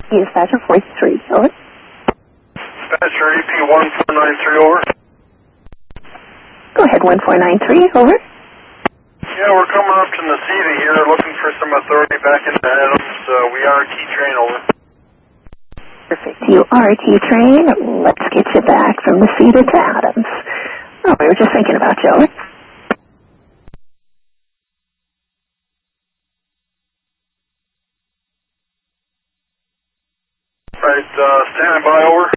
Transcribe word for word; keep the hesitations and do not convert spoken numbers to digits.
Dispatcher forty-three, over. Dispatcher E P one four nine three, over. Go ahead, one four nine three, over. Yeah, we're coming up to Nacita here, looking for some authority back into Adams. Uh, we are T-Train, over. Perfect. You are T-Train. Let's get you back from Nacita to Adams. Oh, we were just thinking about you, over. Right, uh, standing by, over.